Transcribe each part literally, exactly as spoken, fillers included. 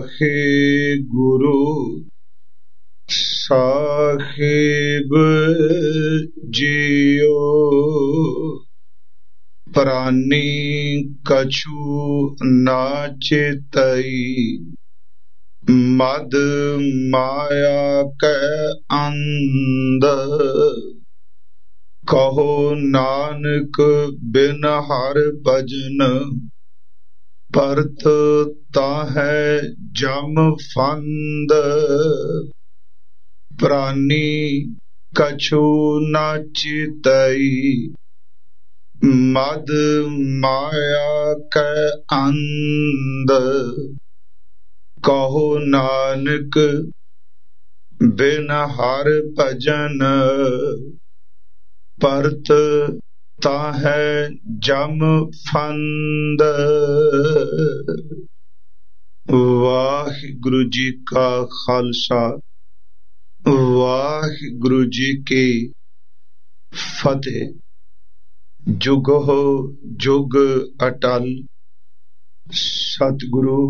ਵਾਹਿਗੁਰੂ ਸਾਹਿਬ JIO. ਪ੍ਰਾਨੀ ਕਛੂ ਨਾ ਚੇਤਈ, ਮਦ ਮਾਇਆ ਕੈ ਅੰਧ। ਕਹੋ ਨਾਨਕ ਬਿਨ ਹਰਿ ਭਜਨ, ਪਰਤ ਤਾਹੈ ਜਮ ਫੰਦ। ਪ੍ਰਾਨੀ ਕਛੂ ਨਾ ਚੇਤਈ, ਮਦ ਮਾਇਆ ਕੈ ਅੰਧ। ਕਹੋ ਨਾਨਕ ਬਿਨ ਹਰਿ ਭਜਨ, ਪਰਤ ਤਾਹੈ ਜਮ ਫੰਦ। ਵਾਹਿਗੁਰੂ ਜੀ ਕਾ ਖਾਲਸਾ, ਵਾਹਿਗੁਰੂ ਜੀ ਕੀ ਫਤਿਹ। ਜੁਗਹੁ ਜੁਗ ਅਟਲ। ਸਤਿਗੁਰੂ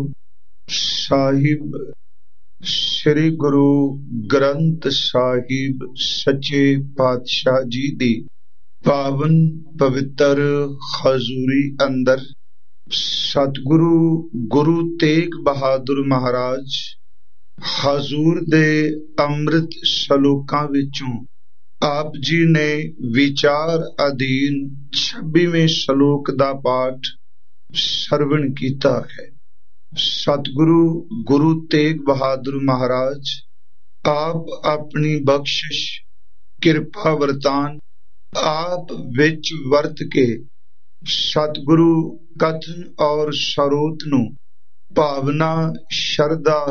ਸਾਹਿਬ ਸ੍ਰੀ ਗੁਰੂ ਗ੍ਰੰਥ ਸਾਹਿਬ ਸੱਚੇ ਪਾਤਸ਼ਾਹ ਜੀ ਦੀ ਪਾਵਨ ਪਵਿੱਤਰ ਹਜ਼ੂਰੀ ਅੰਦਰ ਸਤਿਗੁਰੂ ਗੁਰੂ ਤੇਗ ਬਹਾਦਰ ਮਹਾਰਾਜ ਹਜ਼ੂਰ ਦੇ ਅੰਮ੍ਰਿਤ ਸ਼ਲੋਕਾਂ ਵਿੱਚੋਂ ਆਪ ਜੀ ਨੇ ਵਿਚਾਰ ਅਧੀਨ ਛੱਬੀਵੇਂ ਸ਼ਲੋਕ ਦਾ ਪਾਠ ਸਰਵਣ ਕੀਤਾ ਹੈ। ਸਤਿਗੁਰੂ ਗੁਰੂ ਤੇਗ ਬਹਾਦਰ ਮਹਾਰਾਜ ਆਪ ਆਪਣੀ ਬਖਸ਼ਿਸ਼ ਕਿਰਪਾ ਵਰਤਾਨ ਆਪ ਵਿੱਚ ਵਰਤ ਕੇ ਸਤਿਗੁਰੂ ਕਥਨ ਔਰ ਸਰੋਤ ਨੂੰ ਭਾਵਨਾ ਸ਼ਰਧਾ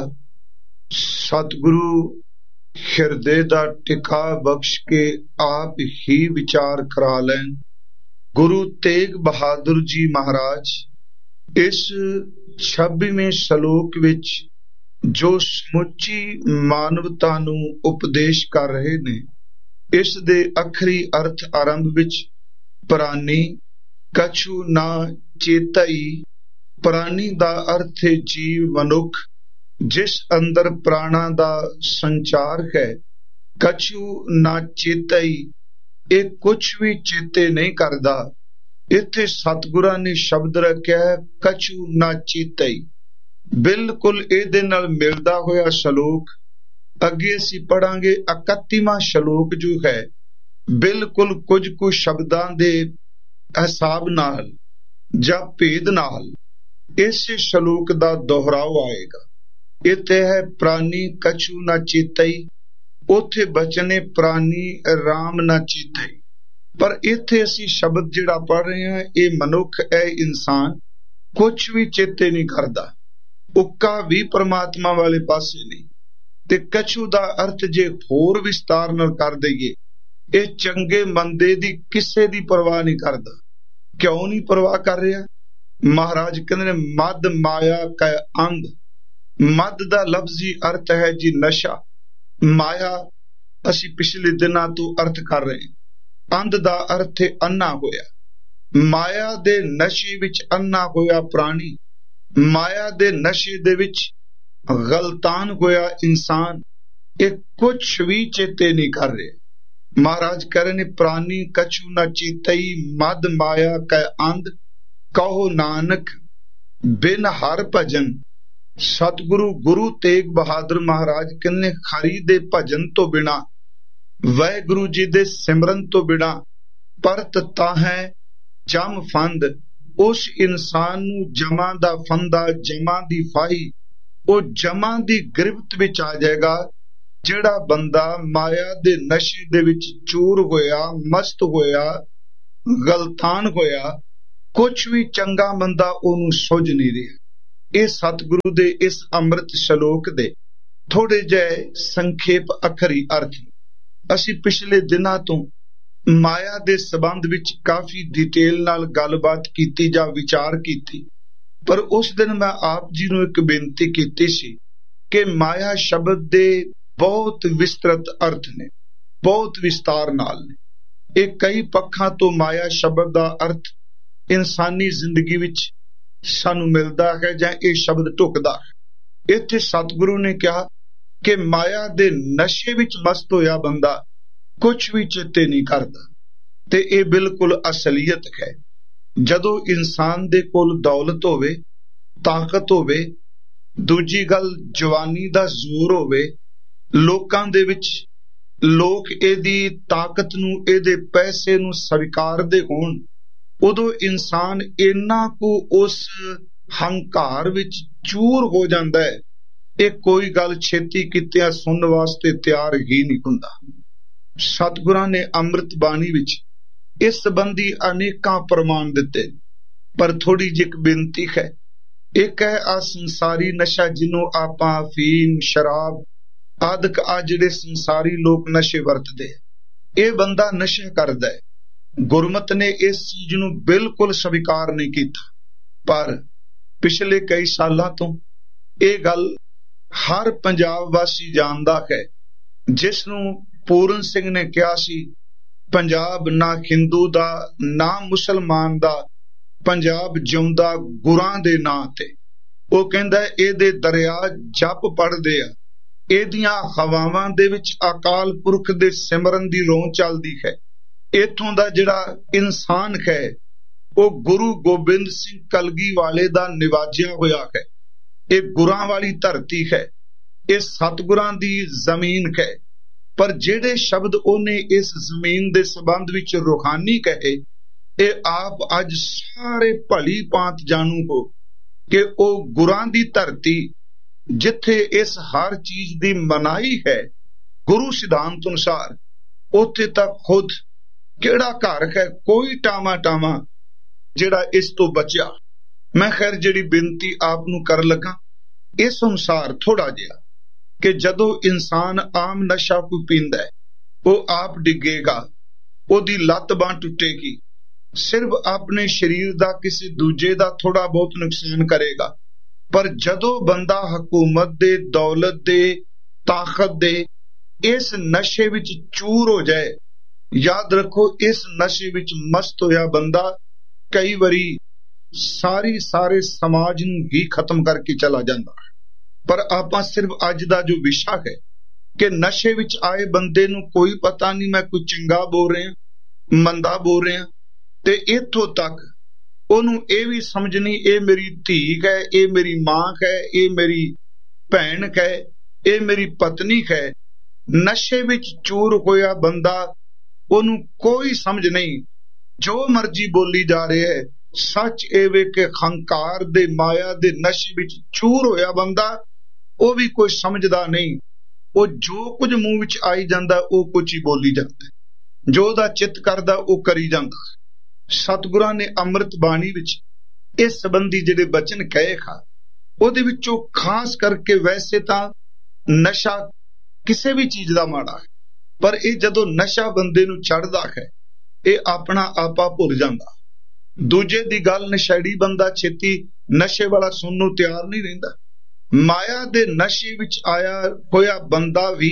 ਸਤਿਗੁਰੂ ਹਿਰਦੇ ਦਾ ਟਿਕਾ ਬਖਸ਼ ਕੇ ਆਪ ਹੀ ਵਿਚਾਰ ਕਰਾ ਲੈਣ। ਗੁਰੂ ਤੇਗ ਬਹਾਦਰ ਜੀ ਮਹਾਰਾਜ ਇਸ ਛੱਬੀਵੇਂ ਸ਼ਲੋਕ ਵਿੱਚ ਜੋ ਸਮੁੱਚੀ ਮਾਨਵਤਾ ਨੂੰ ਉਪਦੇਸ਼ ਕਰ ਰਹੇ ਨੇ, ਇਸ ਦੇ ਅਖਰੀ ਅਰਥ ਆਰੰਭ ਵਿੱਚ ਪ੍ਰਾਨੀ ਕਛੂ ਨਾ ਚੇਤਈ। ਪ੍ਰਾਨੀ ਦਾ ਅਰਥ ਹੈ ਜੀਵ ਮਨੁੱਖ, ਜਿਸ ਅੰਦਰ ਪ੍ਰਾਣਾਂ ਦਾ ਸੰਚਾਰ ਹੈ। ਕਛੂ ਨਾ ਚੇਤਈ, ਇਹ ਕੁਛ ਵੀ ਚੇਤੇ ਨਹੀਂ ਕਰਦਾ। ਇੱਥੇ ਸਤਿਗੁਰਾਂ ਨੇ ਸ਼ਬਦ ਰੱਖਿਆ ਹੈ ਕਛੂ ਨਾ ਚੇਤਈ। ਬਿਲਕੁਲ ਇਹਦੇ ਨਾਲ ਮਿਲਦਾ ਹੋਇਆ ਸ਼ਲੋਕ ਅੱਗੇ ਅਸੀਂ ਪੜਾਂਗੇ। ਇਕੱਤੀਵਾਂ ਸ਼ਲੋਕ ਜੋ ਹੈ ਬਿਲਕੁਲ ਕੁਝ ਕੁ ਸ਼ਬਦਾਂ ਦੇ ਹਿਸਾਬ ਨਾਲ ਜਾਂ ਭੇਦ ਨਾਲ ਇਸੇ ਸ਼ਲੋਕ ਦਾ ਦੁਹਰਾਓ ਆਏਗਾ। ਇੱਥੇ ਹੈ ਪ੍ਰਾਨੀ ਕਛੂ ਨਾ ਚੇਤਈ, ਉੱਥੇ ਬਚਨੇ ਪ੍ਰਾਨੀ ਰਾਮ ਨਾ ਚੇਤਈ। ਪਰ ਇੱਥੇ ਅਸੀਂ ਸ਼ਬਦ ਜਿਹੜਾ ਪੜ੍ਹ ਰਹੇ ਹਾਂ, ਇਹ ਮਨੁੱਖ ਇਹ ਇਨਸਾਨ ਕੁਛ ਵੀ ਚੇਤੇ ਨਹੀਂ ਕਰਦਾ। ਉੱਕਾ ਵੀ ਪਰਮਾਤਮਾ ਵਾਲੇ ਪਾਸੇ ਨਹੀਂ। ਤੇ ਕਛੂ ਦਾ ਅਰਥ ਜੇ ਹੋਰ ਵਿਸਤਾਰ ਨਾਲ ਕਰ ਦਈਏ, ਇਹ ਚੰਗੇ ਮੰਦੇ ਦੀ ਕਿਸੇ ਦੀ ਪਰਵਾਹ ਨਹੀਂ ਕਰਦਾ। ਕਿਉਂ ਨਹੀਂ ਪਰਵਾਹ ਕਰ ਰਿਹਾ? ਮਹਾਰਾਜ ਕਹਿੰਦੇ ਨੇ ਮਦ ਮਾਇਆ ਕੈ ਅੰਧ। ਮਦ ਦਾ ਲਫ਼ਜ਼ੀ ਅਰਥ ਹੈ ਜੀ ਨਸ਼ਾ। ਮਾਇਆ ਅਸੀਂ ਪਿਛਲੇ ਦਿਨਾਂ ਤੋਂ ਅਰਥ ਕਰ ਰਹੇ ਹਾਂ। ਅੰਧ ਦਾ ਅਰਥ ਹੈ ਅੰਨਾ ਹੋਇਆ। ਮਾਇਆ ਦੇ ਨਸ਼ੇ ਵਿੱਚ ਅੰਨਾ ਹੋਇਆ ਪ੍ਰਾਣੀ, ਮਾਇਆ ਦੇ ਨਸ਼ੇ ਦੇ ਵਿੱਚ ਗਲਤਾਨ ਹੋਇਆ ਇਨਸਾਨ, ਇਹ ਕੁਛ ਵੀ ਚੇਤੇ ਨਹੀਂ ਕਰ ਰਿਹਾ। ਮਹਾਰਾਜ ਕਹਿ ਰਹੇ ਨੇ ਪ੍ਰਾਨੀ ਕਛੂ ਨਾ ਚੇਤਈ, ਮਦ ਮਾਇਆ ਕੈ ਅੰਧ। ਕਹੋ ਨਾਨਕ ਬਿਨ ਹਰਿ ਭਜਨ। ਸਤਿਗੁਰੂ ਗੁਰੂ ਤੇਗ ਬਹਾਦਰ ਮਹਾਰਾਜ ਕਹਿੰਦੇ ਹਰੀ ਦੇ ਭਜਨ ਤੋਂ ਬਿਨਾਂ, ਵਾਹਿਗੁਰੂ ਜੀ ਦੇ ਸਿਮਰਨ ਤੋਂ ਬਿਨਾਂ ਪਰਤ ਤਾਹੈ ਜਮ ਫੰਦ। ਉਸ ਇਨਸਾਨ ਨੂੰ ਜਮਾਂ ਦਾ ਫੰਦਾ, ਜਮਾਂ ਦੀ ਫਾਹੀ, ਉਹ ਜਮਾਂ ਦੀ ਗਿਰਫਤ ਵਿੱਚ ਆ ਜਾਏਗਾ। ਜਿਹੜਾ ਬੰਦਾ ਮਾਇਆ ਦੇ ਨਸ਼ੇ ਦੇ ਵਿੱਚ ਚੂਰ ਹੋਇਆ, ਮਸਤ ਹੋਇਆ, ਗਲਤਾਨ ਹੋਇਆ, ਕੁਛ ਵੀ ਚੰਗਾ ਮੰਦਾ ਉਹਨੂੰ ਸੁੱਝ ਨਹੀਂ ਰਿਹਾ। ਇਹ ਸਤਿਗੁਰੂ ਦੇ ਇਸ ਅੰਮ੍ਰਿਤ ਸ਼ਲੋਕ ਦੇ ਥੋੜੇ ਜਿਹੇ ਸੰਖੇਪ ਅਖਰੀ ਅਰਥ। ਅਸੀਂ ਪਿਛਲੇ ਦਿਨਾਂ ਤੋਂ ਮਾਇਆ ਦੇ ਸੰਬੰਧ ਵਿੱਚ ਕਾਫੀ ਡਿਟੇਲ ਨਾਲ ਗੱਲਬਾਤ ਕੀਤੀ ਜਾਂ ਵਿਚਾਰ ਕੀਤੀ, ਪਰ ਉਸ ਦਿਨ ਮੈਂ ਆਪ ਜੀ ਨੂੰ ਇੱਕ ਬੇਨਤੀ ਕੀਤੀ ਸੀ ਕਿ ਮਾਇਆ ਸ਼ਬਦ ਦੇ ਬਹੁਤ ਵਿਸਤ੍ਰਿਤ ਅਰਥ ਨੇ, ਬਹੁਤ ਵਿਸਤਾਰ ਨਾਲ ਨੇ। ਇਹ ਕਈ ਪੱਖਾਂ ਤੋਂ ਮਾਇਆ ਸ਼ਬਦ ਦਾ ਅਰਥ ਇਨਸਾਨੀ ਜ਼ਿੰਦਗੀ ਵਿੱਚ ਸਾਨੂੰ ਮਿਲਦਾ ਹੈ ਜਾਂ ਇਹ ਸ਼ਬਦ ਢੁਕਦਾ ਹੈ। ਇੱਥੇ ਸਤਿਗੁਰੂ ਨੇ ਕਿਹਾ ਕਿ ਮਾਇਆ ਦੇ ਨਸ਼ੇ ਵਿੱਚ ਮਸਤ ਹੋਇਆ ਬੰਦਾ ਕੁਝ ਵੀ ਚੇਤੇ ਨਹੀਂ ਕਰਦਾ, ਤੇ ਇਹ ਬਿਲਕੁਲ ਅਸਲੀਅਤ ਹੈ। ਜਦੋਂ ਇਨਸਾਨ ਦੇ ਕੋਲ ਦੌਲਤ ਹੋਵੇ, ਤਾਕਤ ਹੋਵੇ, ਦੂਜੀ ਗੱਲ ਜਵਾਨੀ ਦਾ ਜ਼ੋਰ ਹੋਵੇ, ਲੋਕਾਂ ਦੇ ਵਿੱਚ ਲੋਕ ਇਹਦੀ ਤਾਕਤ ਨੂੰ, ਇਹਦੇ ਪੈਸੇ ਨੂੰ ਸਵੀਕਾਰਦੇ ਹੋਣ, ਉਦੋਂ ਇਨਸਾਨ ਇੰਨਾ ਕੁ ਉਸ ਹੰਕਾਰ ਵਿੱਚ ਚੂਰ ਹੋ ਜਾਂਦਾ ਹੈ, ਇਹ ਕੋਈ ਗੱਲ ਛੇਤੀ ਕੀਤਿਆਂ ਸੁਣਨ ਵਾਸਤੇ ਤਿਆਰ ਹੀ ਨਹੀਂ ਹੁੰਦਾ। ਸਤਿਗੁਰਾਂ ਨੇ ਅੰਮ੍ਰਿਤ ਬਾਣੀ ਵਿੱਚ ਇਸ ਸੰਬੰਧੀ ਅਨੇਕਾਂ ਪ੍ਰਮਾਣ ਦਿੱਤੇ, ਪਰ ਥੋੜੀ ਜਿਹੀ ਇੱਕ ਬੇਨਤੀ ਹੈ। ਇੱਕ ਹੈ ਆ ਸੰਸਾਰੀ ਨਸ਼ਾ, ਜਿਹਨੂੰ ਆਪਾਂ ਅਫੀਮ, ਸ਼ਰਾਬ ਆਦਿਕ ਆ ਜਿਹੜੇ ਸੰਸਾਰੀ ਲੋਕ ਨਸ਼ੇ ਵਰਤਦੇ, ਇਹ ਬੰਦਾ ਨਸ਼ਾ ਕਰਦਾ ਹੈ। ਗੁਰਮਤ ਨੇ ਇਸ ਚੀਜ਼ ਨੂੰ ਬਿਲਕੁਲ ਸਵੀਕਾਰ ਨਹੀਂ ਕੀਤਾ, ਪਰ ਪਿਛਲੇ ਕਈ ਸਾਲਾਂ ਤੋਂ ਇਹ ਗੱਲ ਹਰ ਪੰਜਾਬ ਵਾਸੀ ਜਾਣਦਾ ਹੈ। ਜਿਸ ਨੂੰ ਪੂਰਨ ਸਿੰਘ ਨੇ ਕਿਹਾ ਸੀ, ਪੰਜਾਬ ਨਾ ਹਿੰਦੂ ਦਾ ਨਾ ਮੁਸਲਮਾਨ ਦਾ, ਪੰਜਾਬ ਜਿਉਂਦਾ ਗੁਰਾਂ ਦੇ ਨਾਂ ਤੇ। ਉਹ ਕਹਿੰਦਾ ਇਹਦੇ ਦਰਿਆ ਜਪ ਪੜਦੇ ਆ, ਇਹਦੀਆਂ ਹਵਾਵਾਂ ਦੇ ਵਿੱਚ ਅਕਾਲ ਪੁਰਖ ਦੇ ਸਿਮਰਨ ਦੀ ਰੌਂ ਚੱਲਦੀ ਹੈ। ਇੱਥੋਂ ਦਾ ਜਿਹੜਾ ਇਨਸਾਨ ਹੈ ਉਹ ਗੁਰੂ ਗੋਬਿੰਦ ਸਿੰਘ ਕਲਗੀ ਵਾਲੇ ਦਾ ਨਿਵਾਜਿਆ ਹੋਇਆ ਹੈ। ਇਹ ਗੁਰਾਂ ਵਾਲੀ ਧਰਤੀ ਹੈ, ਇਹ ਸਤਿਗੁਰਾਂ ਦੀ ਜ਼ਮੀਨ ਹੈ। ਪਰ ਜਿਹੜੇ ਸ਼ਬਦ ਉਹਨੇ ਇਸ ਜ਼ਮੀਨ ਦੇ ਸੰਬੰਧ ਵਿੱਚ ਰੂਹਾਨੀ ਕਹੇ, ਇਹ ਆਪ ਅੱਜ ਸਾਰੇ ਭਲੀ ਭਾਂਤ ਜਾਣੂ ਹੋ ਕਿ ਉਹ ਗੁਰਾਂ ਦੀ ਧਰਤੀ, ਜਿੱਥੇ ਇਸ ਹਰ ਚੀਜ਼ ਦੀ ਮਨਾਹੀ ਹੈ ਗੁਰੂ ਸਿਧਾਂਤ ਅਨੁਸਾਰ, ਉੱਥੇ ਤਾਂ ਖੁਦ ਕਿਹੜਾ ਘਰ ਹੈ, ਕੋਈ ਟਾਵਾ ਟਾਵਾ ਜਿਹੜਾ ਇਸ ਤੋਂ ਬਚਿਆ। ਮੈਂ ਖੈਰ ਜਿਹੜੀ ਬੇਨਤੀ ਆਪ ਨੂੰ ਕਰਨ ਲੱਗਾ ਇਸ ਅਨੁਸਾਰ ਥੋੜਾ ਜਿਹਾ, ਕਿ ਜਦੋਂ ਇਨਸਾਨ ਆਮ ਨਸ਼ਾ ਕੋਈ ਪੀਂਦਾ ਹੈ, ਉਹ ਆਪ ਡਿੱਗੇਗਾ, ਉਹਦੀ ਲੱਤ ਬਾਂਹ ਟੁੱਟੇਗੀ, ਸਿਰਫ ਆਪਣੇ ਸਰੀਰ ਦਾ ਕਿਸੇ ਦੂਜੇ ਦਾ ਥੋੜਾ ਬਹੁਤ ਨੁਕਸਾਨ ਕਰੇਗਾ। ਪਰ ਜਦੋਂ ਬੰਦਾ ਹਕੂਮਤ ਦੇ, ਦੌਲਤ ਦੇ, ਤਾਕਤ ਦੇ ਇਸ ਨਸ਼ੇ ਵਿੱਚ ਚੂਰ ਹੋ ਜਾਏ, ਯਾਦ ਰੱਖੋ ਇਸ ਨਸ਼ੇ ਵਿੱਚ ਮਸਤ ਹੋਇਆ ਬੰਦਾ ਕਈ ਵਾਰੀ ਸਾਰੀ ਸਾਰੇ ਸਮਾਜ ਨੂੰ ਹੀ ਖਤਮ ਕਰਕੇ ਚਲਾ ਜਾਂਦਾ। ਪਰ ਆਪਾਂ ਸਿਰਫ ਅੱਜ ਦਾ ਜੋ ਵਿਸ਼ਾ ਹੈ ਕਿ ਨਸ਼ੇ ਵਿੱਚ ਆਏ ਬੰਦੇ ਨੂੰ ਕੋਈ ਪਤਾ ਨਹੀਂ ਮੈਂ ਕੋਈ ਚੰਗਾ ਬੋਲ ਰਿਹਾ, ਮੰਦਾ ਬੋਲ ਰਿਹਾ, ਤੇ ਇੱਥੋਂ ਤੱਕ ਉਹਨੂੰ ਇਹ ਵੀ ਸਮਝਣੀ ਇਹ ਮੇਰੀ ਧੀ ਹੈ, ਇਹ ਮੇਰੀ ਮਾਂ ਹੈ, ਇਹ ਮੇਰੀ ਭੈਣ ਹੈ, ਇਹ ਮੇਰੀ ਪਤਨੀ ਹੈ। ਨਸ਼ੇ ਵਿੱਚ ਚੂਰ ਹੋਇਆ ਬੰਦਾ, ਉਹਨੂੰ ਕੋਈ ਸਮਝ ਨਹੀਂ, ਜੋ ਮਰਜ਼ੀ ਬੋਲੀ ਜਾ ਰਿਹਾ ਹੈ। ਸੱਚ ਇਹ ਵੇ ਕਿ ਹੰਕਾਰ ਦੇ, ਮਾਇਆ ਦੇ ਨਸ਼ੇ ਵਿੱਚ ਚੂਰ ਹੋਇਆ ਬੰਦਾ, ਉਹ ਵੀ ਕੋਈ ਸਮਝਦਾ ਨਹੀਂ। ਉਹ ਜੋ ਕੁਝ ਮੂੰਹ ਵਿੱਚ ਆਈ ਜਾਂਦਾ ਉਹ ਕੁਝ ਹੀ ਬੋਲੀ ਜਾਂਦਾ, ਜੋ ਉਹਦਾ ਚਿੱਤ ਕਰਦਾ ਉਹ ਕਰੀ ਜਾਂਦਾ। ਸਤਿਗੁਰਾਂ ਨੇ ਅੰਮ੍ਰਿਤ ਬਾਣੀ ਵਿੱਚ ਇਸ ਸੰਬੰਧੀ ਜਿਹੜੇ ਬਚਨ ਕਹੇ ਖਾ, ਉਹਦੇ ਵਿੱਚੋਂ ਖਾਸ ਕਰਕੇ, ਵੈਸੇ ਤਾਂ ਨਸ਼ਾ ਕਿਸੇ ਵੀ ਚੀਜ਼ ਦਾ ਮਾੜਾ ਹੈ, ਪਰ ਇਹ ਜਦੋਂ ਨਸ਼ਾ ਬੰਦੇ ਨੂੰ ਚੜ੍ਹਦਾ ਹੈ, ਇਹ ਆਪਣਾ ਆਪਾ ਭੁੱਲ ਜਾਂਦਾ। ਦੂਜੇ ਦੀ ਗੱਲ ਨਸ਼ੇੜੀ ਬੰਦਾ ਛੇਤੀ ਨਸ਼ੇ ਵਾਲਾ ਸੁਣਨ ਨੂੰ ਤਿਆਰ ਨਹੀਂ ਰਹਿੰਦਾ। ਮਾਇਆ ਦੇ ਨਸ਼ੇ ਵਿੱਚ ਆਇਆ ਹੋਇਆ ਬੰਦਾ ਵੀ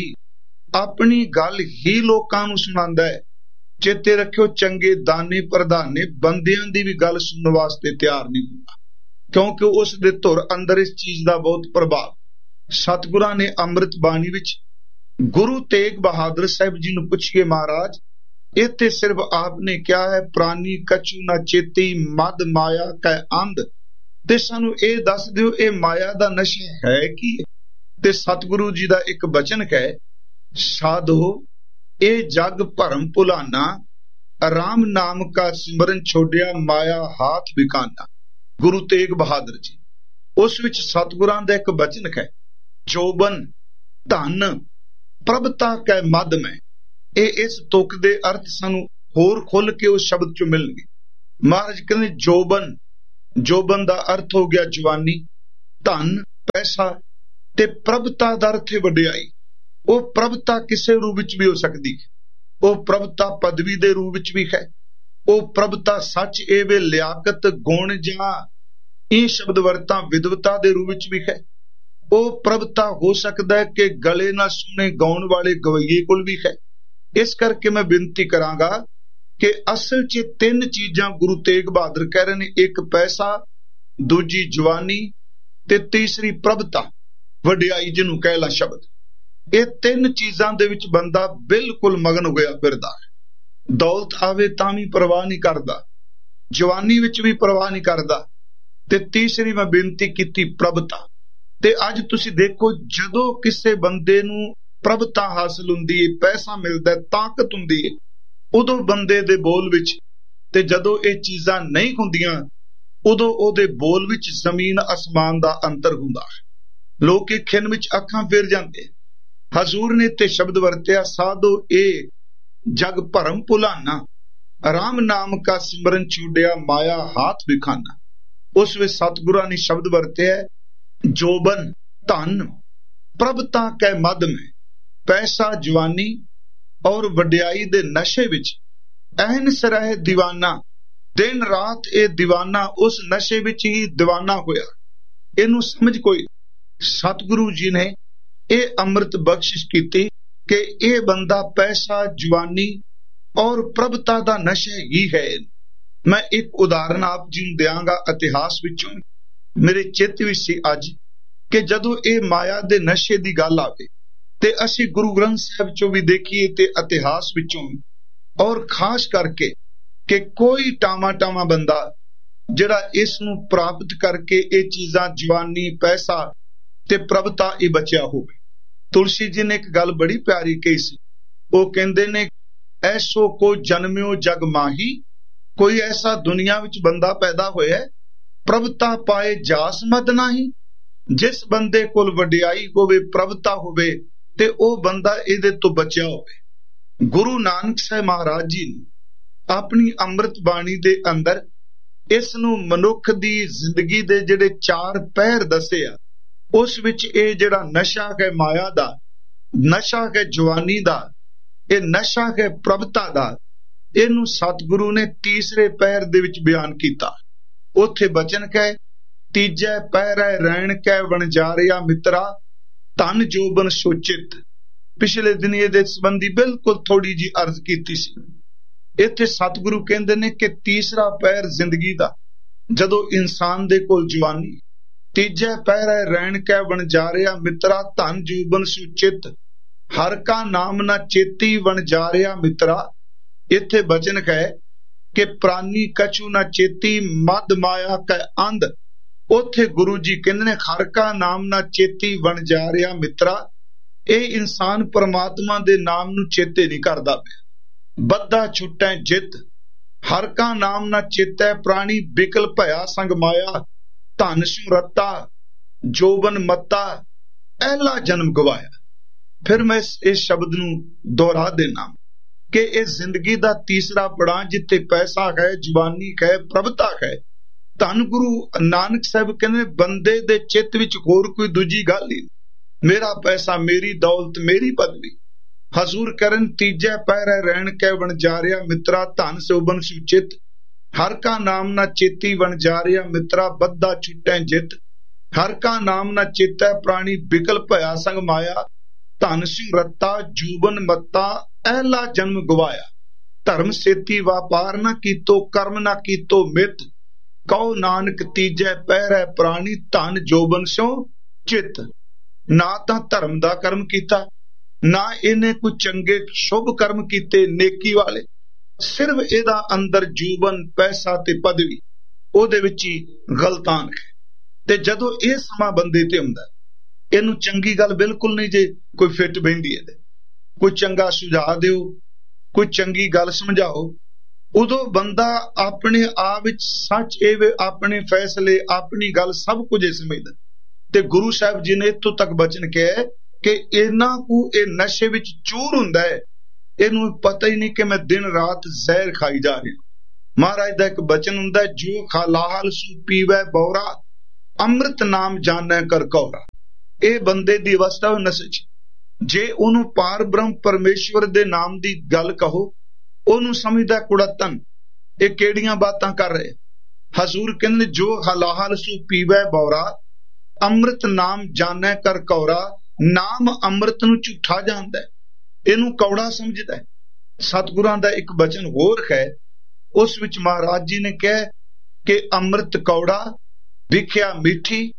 ਆਪਣੀ ਗੱਲ ਹੀ ਲੋਕਾਂ ਨੂੰ ਸੁਣਾਉਂਦਾ ਹੈ। ਚੇਤੇ ਰੱਖਿਓ, ਚੰਗੇ ਦਾਨੇ ਪ੍ਰਧਾਨੇ ਬੰਦਿਆਂ ਦੀ ਵੀ ਗੱਲ ਸੁਣਨ ਵਾਸਤੇ ਤਿਆਰ ਨਹੀਂ ਹੁੰਦਾ, ਕਿਉਂਕਿ ਉਸ ਦੇ ਧੁਰ ਅੰਦਰ ਇਸ ਚੀਜ਼ ਦਾ ਬਹੁਤ ਪ੍ਰਭਾਵ। ਸਤਿਗੁਰਾਂ ਨੇ ਅੰਮ੍ਰਿਤ ਬਾਣੀ ਵਿੱਚ ਗੁਰੂ ਤੇਗ ਬਹਾਦਰ ਸਾਹਿਬ ਜੀ ਨੂੰ ਪੁੱਛੀਏ, ਮਹਾਰਾਜ ਇੱਥੇ ਸਿਰਫ ਆਪ ਨੇ ਕਿਹਾ ਹੈ ਪ੍ਰਾਨੀ ਕਛੂ ਨਾ ਚੇਤੀ ਮਦ ਮਾਇਆ ਕੈ ਅੰਧ, ਤੇ ਸਾਨੂੰ ਇਹ ਦੱਸ ਦਿਓ ਇਹ ਮਾਇਆ ਦਾ ਨਸ਼ਾ ਹੈ ਕੀ? ਤੇ ਸਤਿਗੁਰੂ ਜੀ ਦਾ ਇੱਕ ਬਚਨ ਹੈ, ਸਾਧੋ ਇਹ ਜਗ ਭਰਮ ਭੁਲਾਨਾ, ਰਾਮ ਨਾਮ ਕਾ ਸਿਮਰਨ ਛੋੜਿਆ ਮਾਇਆ ਹਾਥ ਬਿਕਾਨਾ। ਗੁਰੂ ਤੇਗ ਬਹਾਦਰ ਜੀ, ਉਸ ਵਿੱਚ ਸਤਿਗੁਰਾਂ ਦਾ ਇੱਕ ਬਚਨ ਹੈ, ਜੋਬਨ ਧਨ ਪ੍ਰਭਤਾ ਕੈ ਮਦ ਮੈਂ। ਇਹ ਇਸ ਤੁਕ ਦੇ ਅਰਥ ਸਾਨੂੰ ਹੋਰ ਖੁੱਲ ਕੇ ਉਸ ਸ਼ਬਦ ਚੋਂ ਮਿਲਣਗੇ। ਮਹਾਰਾਜ ਕਹਿੰਦੇ ਜੋਬਨ, ਜੋਬਨ ਦਾ ਅਰਥ ਹੋ ਗਿਆ ਜਵਾਨੀ, ਧਨ ਪੈਸਾ, ਤੇ ਪ੍ਰਭਤਾ ਦਾ ਅਰਥ ਹੈ ਵਡਿਆਈ। ਉਹ ਪ੍ਰਭਤਾ ਕਿਸੇ ਰੂਪ ਵਿੱਚ ਵੀ ਹੋ ਸਕਦੀ ਹੈ, ਉਹ ਪ੍ਰਭਤਾ ਪਦਵੀ ਦੇ ਰੂਪ ਵਿੱਚ ਵੀ ਹੈ, ਉਹ ਪ੍ਰਭਤਾ ਸੱਚ ਇਹ ਵੇ ਲਿਆਕਤ ਗੁਣ ਜਾਂ ਇਹ ਸ਼ਬਦ ਵਰਤਾਂ ਵਿਦਵਤਾ ਦੇ ਰੂਪ ਵਿੱਚ ਵੀ ਹੈ। ਉਹ ਪ੍ਰਭਤਾ ਹੋ ਸਕਦਾ ਹੈ ਕਿ ਗਲੇ ਨਾਲ ਸੁਣੇ ਗਾਉਣ ਵਾਲੇ ਗਵਈਏ ਕੋਲ ਵੀ ਹੈ। ਇਸ ਕਰਕੇ ਮੈਂ ਬੇਨਤੀ ਕਰਾਂਗਾ ਕਿ ਅਸਲ 'ਚ ਤਿੰਨ ਚੀਜ਼ਾਂ ਗੁਰੂ ਤੇਗ ਬਹਾਦਰ ਕਹਿ ਰਹੇ ਨੇ, ਇੱਕ ਪੈਸਾ, ਦੂਜੀ ਜਵਾਨੀ ਤੇ ਤੀਸਰੀ ਪ੍ਰਭਤਾ। ਵਡਿਆਈ ਜਿਹਨੂੰ ਕਹਿ ਲਾ ਸ਼ਬਦ, ਇਹ ਤਿੰਨ ਚੀਜ਼ਾਂ ਦੇ ਵਿੱਚ ਬੰਦਾ ਬਿਲਕੁਲ ਮਗਨ ਹੋਇਆ ਫਿਰਦਾ ਹੈ। ਦੌਲਤ ਆਵੇ ਤਾਂ ਵੀ ਪਰਵਾਹ ਨਹੀਂ ਕਰਦਾ, ਜਵਾਨੀ ਵਿੱਚ ਵੀ ਪਰਵਾਹ ਨਹੀਂ ਕਰਦਾ, ਤੇ ਤੀਸਰੀ ਮੈਂ ਬੇਨਤੀ ਕੀਤੀ ਪ੍ਰਭਤਾ। ਤੇ ਅੱਜ ਤੁਸੀਂ ਦੇਖੋ, ਜਦੋਂ ਕਿਸੇ ਬੰਦੇ ਨੂੰ ਪ੍ਰਭਤਾ ਹਾਸਲ ਹੁੰਦੀ ਹੈ, ਪੈਸਾ ਮਿਲਦਾ, ਤਾਕਤ ਹੁੰਦੀ ਹੈ, ਉਦੋਂ ਬੰਦੇ ਦੇ ਬੋਲ ਵਿੱਚ, ਤੇ ਜਦੋਂ ਇਹ ਚੀਜ਼ਾਂ ਨਹੀਂ ਹੁੰਦੀਆਂ ਉਦੋਂ ਉਹਦੇ ਬੋਲ ਵਿੱਚ ਜ਼ਮੀਨ ਅਸਮਾਨ ਦਾ ਅੰਤਰ ਹੁੰਦਾ ਹੈ। ਲੋਕ ਇਹ ਖਿੰਨ ਵਿੱਚ ਅੱਖਾਂ ਫੇਰ ਜਾਂਦੇ। ਹਜ਼ੂਰ ਨੇ ਤੇ ਸ਼ਬਦ ਵਰਤਿਆ, ਸਾਧੋ ਇਹ ਜਗ ਭਰਮ ਭੁਲਾਨਾ, ਰਾਮ ਨਾਮ ਕਾ ਸਿਮਰਨ ਛੁਡਿਆ, ਮਾਇਆ ਹਾਥ ਵਿਖਾਨਾ। ਉਸ ਵਿੱਚ ਸਤਿਗੁਰਾਂ ਨੇ ਸ਼ਬਦ ਵਰਤਿਆ, ਜੋਬਨ ਧਨ ਪ੍ਰਭਤਾ ਕੈ ਮਦ ਮੈਂ, ਪੈਸਾ ਜਵਾਨੀ ਔਰ ਵਡਿਆਈ ਦੇ ਨਸ਼ੇ ਵਿੱਚ ਐਨ ਸਰਹਿ ਦੀਵਾਨਾ। ਦਿਨ ਰਾਤ ਇਹ ਦੀਵਾਨਾ ਉਸ ਨਸ਼ੇ ਵਿੱਚ ਹੀ ਦੀਵਾਨਾ ਹੋਇਆ। ਇਹਨੂੰ ਸਮਝ ਕੋਈ, ਸਤਿਗੁਰੂ ਜੀ ਨੇ ਇਹ ਅੰਮ੍ਰਿਤ ਬਖਸ਼ਿਸ਼ ਕੀਤੀ ਕਿ ਇਹ ਬੰਦਾ ਪੈਸਾ ਜਵਾਨੀ ਔਰ ਪ੍ਰਭਤਾ ਦਾ ਨਸ਼ਾ ਹੀ ਹੈ। ਮੈਂ ਇੱਕ ਉਦਾਹਰਨ ਆਪ ਜੀ ਨੂੰ ਦਿਆਂਗਾ ਇਤਿਹਾਸ ਵਿੱਚੋਂ, ਮੇਰੇ ਚਿੱਤ ਵਿੱਚ ਸੀ ਅੱਜ, ਕਿ ਜਦੋਂ ਇਹ ਮਾਇਆ ਦੇ ਨਸ਼ੇ ਦੀ ਗੱਲ ਆਵੇ ਤੇ ਅਸੀਂ ਗੁਰੂ ਗ੍ਰੰਥ ਸਾਹਿਬ ਚੋਂ ਵੀ ਦੇਖੀਏ ਤੇ ਇਤਿਹਾਸ ਵਿੱਚੋਂ, ਔਰ ਖਾਸ ਕਰਕੇ ਕਿ ਕੋਈ ਟਾਵਾਂ ਟਾਵਾਂ ਬੰਦਾ ਜਿਹੜਾ ਇਸ ਨੂੰ ਪ੍ਰਾਪਤ ਕਰਕੇ ਇਹ ਚੀਜ਼ਾਂ ਜਵਾਨੀ ਪੈਸਾ ਤੇ ਪ੍ਰਭਤਾ ਇਹ ਬਚਿਆ ਹੋਵੇ। ਤੁਲਸੀ ਜੀ ਨੇ ਇੱਕ ਗੱਲ ਬੜੀ ਪਿਆਰੀ ਕਹੀ ਸੀ, ਉਹ ਕਹਿੰਦੇ ਨੇ, ਐਸੋ ਕੋ ਜਨਮਿਓ ਜਗ ਮਾਹੀ, ਕੋਈ ਐਸਾ ਦੁਨੀਆ ਵਿੱਚ ਬੰਦਾ ਪੈਦਾ ਹੋਇਆ ਪ੍ਰਭਤਾ ਪਾਏ ਜਾਸ ਮਦ ਨਹੀਂ। ਜਿਸ ਬੰਦੇ ਕੋਲ ਵਡਿਆਈ ਹੋਵੇ, ਪ੍ਰਭਤਾ ਹੋਵੇ, ਤੇ ਉਹ ਬੰਦਾ ਇਹਦੇ ਤੋਂ ਬਚਿਆ ਹੋਵੇ। ਗੁਰੂ ਨਾਨਕ ਸਾਹਿਬ ਮਹਾਰਾਜ ਜੀ ਨੇ ਆਪਣੀ ਅੰਮ੍ਰਿਤ ਬਾਣੀ ਦੇ ਅੰਦਰ ਇਸ ਨੂੰ ਮਨੁੱਖ ਦੀ ਜ਼ਿੰਦਗੀ ਦੇ ਜਿਹੜੇ ਚਾਰ ਪਹਿਰ ਦੱਸੇ ਆ, ਉਸ ਵਿੱਚ ਇਹ ਜਿਹੜਾ ਨਸ਼ਾ ਹੈ ਮਾਇਆ ਦਾ, ਨਸ਼ਾ ਹੈ ਜਵਾਨੀ ਦਾ, ਇਹ ਨਸ਼ਾ ਹੈ ਪ੍ਰਭਤਾ ਦਾ, ਇਹਨੂੰ ਸਤਿਗੁਰੂ ਨੇ ਤੀਸਰੇ ਪਹਿਰ ਦੇ ਵਿੱਚ ਬਿਆਨ ਕੀਤਾ। ਉੱਥੇ ਬਚਨ ਕਹੇ, ਤੀਜੈ ਪਹਿਰੈ ਰਹਿਣ ਕੈ ਵਣਜਾਰਿਆ ਮਿੱਤਰਾ, ਧਨ ਜੋਬਨ ਸੋਚਿਤ। ਪਿਛਲੇ ਦਿਨ ਇਹਦੇ ਸੰਬੰਧੀ ਬਿਲਕੁਲ ਥੋੜੀ ਜੀ ਅਰਜ਼ ਕੀਤੀ ਸੀ। ਇੱਥੇ ਸਤਿਗੁਰੂ ਕਹਿੰਦੇ ਨੇ ਕਿ ਤੀਸਰਾ ਪਹਿਰ ਜ਼ਿੰਦਗੀ ਦਾ, ਜਦੋਂ ਇਨਸਾਨ ਦੇ ਕੋਲ ਜਵਾਨੀ, ਤੀਜੇ ਪਹਿਰੇ ਰਹਿਣ ਕੈ ਵਣਜਾਰਿਆ ਮਿੱਤਰਾ, ਧਨ ਜੀਵਨ ਸੁਚਿਤ, ਹਰ ਕਾ ਨਾਮ ਨਾ ਚੇਤੀ ਵਣਜਾਰਿਆ ਮਿੱਤਰਾ। ਇੱਥੇ ਬਚਨ ਹੈ ਕਿ ਪ੍ਰਾਨੀ ਕਛੂ ਨਾ ਚੇਤੀ, ਮਦ ਮਾਇਆ ਕੈ ਅੰਧ। ਉੱਥੇ ਗੁਰੂ ਜੀ ਕਹਿੰਦੇ ਨੇ ਹਰ ਕਾ ਨਾਮ ਨਾ ਚੇਤੀ ਵਣਜਾਰਿਆ ਮਿੱਤਰਾ। ਇਹ ਇਨਸਾਨ ਪਰਮਾਤਮਾ ਦੇ ਨਾਮ ਨੂੰ ਚੇਤੇ ਨਹੀਂ ਕਰਦਾ ਪਿਆ। ਬੱਧਾ ਛੁੱਟੈ ਜਿੱਤ, ਹਰ ਕਾ ਨਾਮ ਨਾ ਚੇਤੈ ਪ੍ਰਾਣੀ, ਬਿਕਲ ਭਇਆ ਸੰਗ ਮਾਇਆ, ਧਨ ਸੁਰਤਾ ਜੋਬਨ ਮੱਤਾ, ਪਹਿਲਾ ਜਨਮ ਗਵਾਇਆ। ਫਿਰ ਮੈਂ ਇਸ ਸ਼ਬਦ ਨੂੰ ਦੁਹਰਾ ਦੇਣਾ ਕਿ ਇਹ ਜ਼ਿੰਦਗੀ ਦਾ ਤੀਸਰਾ ਪੜਾਅ, ਜਿੱਥੇ ਪੈਸਾ ਹੈ, ਜਵਾਨੀ ਹੈ, ਪ੍ਰਭਤਾ ਹੈ। ਧੰਨ ਗੁਰੂ ਨਾਨਕ ਸਾਹਿਬ ਕਹਿੰਦੇ ਬੰਦੇ ਦੇ ਚਿੱਤ ਵਿੱਚ ਹੋਰ ਕੋਈ ਦੂਜੀ ਗੱਲ ਹੀ, ਮੇਰਾ ਪੈਸਾ, ਮੇਰੀ ਦੌਲਤ, ਮੇਰੀ ਪਦਵੀ। ਹਜ਼ੂਰ ਕਰਨ ਤੀਜੇ ਪਹਿਰੇ ਰਹਿਣ ਕੈ ਵਣਜਾਰਿਆ ਮਿੱਤਰਾ, ਧਨ ਸੋਬਨ ਸੁਚਿਤ, ਹਰ ਕਾ ਨਾਮ ਨਾ ਚੇਤੀ ਵਣਜਾਰਿਆ ਮਿੱਤਰਾ, ਬੱਧਾ ਛੁੱਟੈ ਜਿੱਤ, ਹਰ ਕਾ ਨਾਮ ਨਾ ਚੇਤੈ ਪ੍ਰਾਣੀ, ਬਿਕਲ ਭਇਆ ਸੰਗ ਮਾਇਆ, ਧਨ ਸੁਰਤਾ ਜੂਬਨ ਮੱਤਾ, ਐਲਾ ਜਨਮ ਗਵਾਇਆ। ਧਰਮ ਸੇਤੀ ਵਾਪਾਰ ਨਾ ਕੀਤੋ, ਕਰਮ ਨਾ ਕੀਤੋ ਮਿੱਤ, ਕਹੋ ਨਾਨਕ ਤੀਜੇ ਪਹਿਰੇ ਪ੍ਰਾਣੀ, ਧਨ ਜੋਬਨ ਸੋ ਚਿੱਤ। ਨਾ ਤਾਂ ਧਰਮ ਦਾ ਕਰਮ ਕੀਤਾ, ਨਾ ਇਹਨੇ ਕੋਈ ਚੰਗੇ ਸ਼ੁਭ ਕਰਮ ਕੀਤੇ ਨੇਕੀ ਵਾਲੇ, ਸਿਰਫ ਇਹਦਾ ਅੰਦਰ ਜੀਵਨ, ਪੈਸਾ ਤੇ ਪਦਵੀ, ਉਹਦੇ ਵਿੱਚ ਹੀ ਗਲਤਾਨ ਹੈ। ਤੇ ਜਦੋਂ ਇਹ ਸਮਾਂ ਬੰਦੇ ਤੇ ਹੁੰਦਾ, ਇਹਨੂੰ ਚੰਗੀ ਗੱਲ ਬਿਲਕੁਲ ਨਹੀਂ ਜੇ ਕੋਈ ਫਿੱਟ ਬਹਿੰਦੀ ਇਹਦੇ, ਕੋਈ ਚੰਗਾ ਸੁਝਾਅ ਦਿਓ, ਕੋਈ ਚੰਗੀ ਗੱਲ ਸਮਝਾਓ, ਉਦੋਂ ਬੰਦਾ ਆਪਣੇ ਆਪ ਵਿੱਚ ਸੱਚ ਇਹ ਆਪਣੇ ਫੈਸਲੇ, ਆਪਣੀ ਗੱਲ ਸਭ ਕੁਝ ਸਮਝਦਾ। ਤੇ ਗੁਰੂ ਸਾਹਿਬ ਜੀ ਨੇ ਇੱਥੋਂ ਤੱਕ ਬਚਨ ਕਿਹਾ ਕਿ ਇਹਨਾਂ ਕੁ ਇਹ ਨਸ਼ੇ ਵਿੱਚ ਚੂਰ ਹੁੰਦਾ ਹੈ, ਇਹਨੂੰ ਪਤਾ ਹੀ ਨਹੀਂ ਕਿ ਮੈਂ ਦਿਨ ਰਾਤ ਜ਼ਹਿਰ ਖਾਈ ਜਾ ਰਿਹਾ। ਮਹਾਰਾਜ ਦਾ ਇੱਕ ਬਚਨ ਹੁੰਦਾ, ਜੋ ਖਾਲਾਹਲ ਸੂ ਪੀਵੈ ਬੌਰਾ, ਅੰਮ੍ਰਿਤ ਨਾਮ ਜਾਣੈ ਕਰ ਕੌਰਾ। ਇਹ ਬੰਦੇ ਦੀ ਅਵਸਥਾ ਉਹ ਨਸ਼ੇ ਚ, ਜੇ ਉਹਨੂੰ ਪਾਰ ਬ੍ਰਹਮ ਪਰਮੇਸ਼ਵਰ ਦੇ ਨਾਮ ਦੀ ਗੱਲ ਕਹੋ, ਉਹਨੂੰ ਸਮਝਦਾ ਕੁੜਤਨ, ਇਹ ਕਿਹੜੀਆਂ ਬਾਤਾਂ ਕਰ ਰਹੇ। ਹਜ਼ੂਰ ਕਹਿੰਦੇ ਜੋ ਹਲਾਹਲ ਸੂ ਪੀਵੈ ਬੌਰਾ, ਅੰਮ੍ਰਿਤ ਨਾਮ ਜਾਣੈ ਕਰ ਕੌਰਾ। ਨਾਮ ਅੰਮ੍ਰਿਤ ਨੂੰ ਝੂਠਾ ਜਾਣਦਾ, ਇਹਨੂੰ ਕੌੜਾ ਸਮਝਦਾ। ਸਤਿਗੁਰਾਂ ਦਾ ਇੱਕ ਬਚਨ ਹੋਰ ਹੈ, ਉਸ ਵਿੱਚ ਮਹਾਰਾਜ ਜੀ ਨੇ ਕਿਹਾ ਕਿ ਅੰਮ੍ਰਿਤ ਕੌੜਾ, ਵਿਖਿਆ ਮਿੱਠੀ,